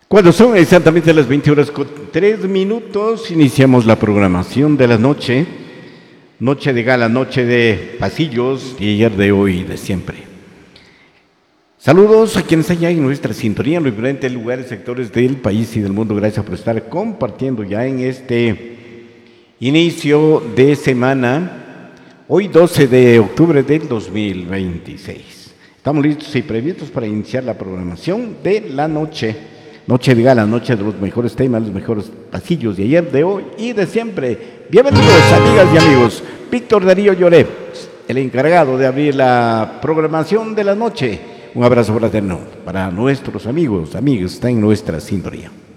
Cuando son exactamente las 20 horas con 3 minutos, iniciamos la programación de la noche. Noche de gala, noche de pasillos, de ayer, de hoy y de siempre. Saludos a quienes están ya en nuestra sintonía en los diferentes lugares, sectores del país y del mundo. Gracias por estar compartiendo ya en este inicio de semana, hoy 12 de octubre del 2026. Estamos listos y previstos para iniciar la programación de la noche. Noche de gala, noche de los mejores temas, los mejores pasillos de ayer, de hoy y de siempre. Bienvenidos, amigas y amigos. Víctor Darío Lloré, el encargado de abrir la programación de la noche. Un abrazo fraterno para nuestros amigos, amigas, que están en nuestra sintonía.